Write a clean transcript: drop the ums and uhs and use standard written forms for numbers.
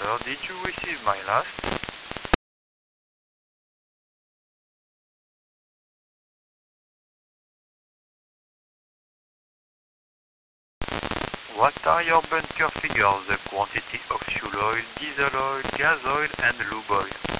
sir, did you receive my last? What are your bunker figures, the quantity of fuel oil, diesel oil, gas oil and lube oil?